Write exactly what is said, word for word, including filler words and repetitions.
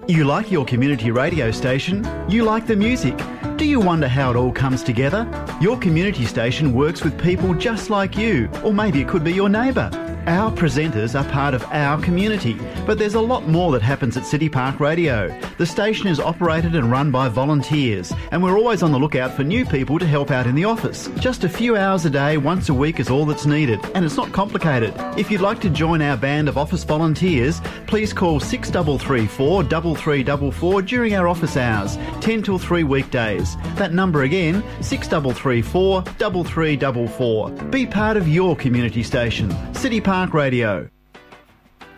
You like your community radio station? You like the music? Do you wonder how it all comes together? Your community station works with people just like you, or maybe it could be your neighbour. Our presenters are part of our community, but there's a lot more that happens at City Park Radio. The station is operated and run by volunteers, and we're always on the lookout for new people to help out in the office. Just a few hours a day, once a week is all that's needed, and it's not complicated. If you'd like to join our band of office volunteers, please call six three three four, three three four four during our office hours, ten till three weekdays. That number again, six three three four, three three four four. Be part of your community station. City Park Radio.